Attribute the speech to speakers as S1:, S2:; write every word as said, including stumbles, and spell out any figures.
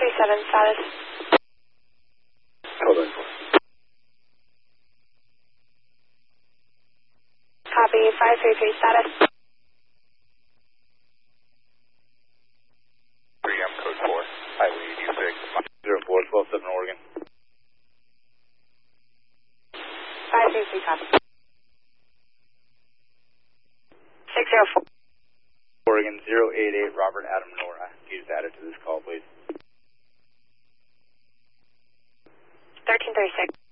S1: three seven status.
S2: Hold on.
S1: Copy, five three three status.
S2: three M code four, Highway eighty-six, zero four twelve seven Oregon.
S1: five three three copy. six zero four.
S2: Oregon zero eight eight, Robert Adam Nora. You just added to this call, please.
S1: thirteen thirty-six.